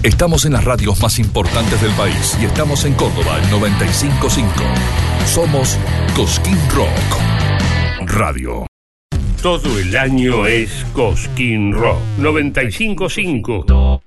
Estamos en las radios más importantes del país y estamos en Córdoba, el 95.5. Somos Cosquín Rock Radio. Todo el año es Cosquín Rock 95.5.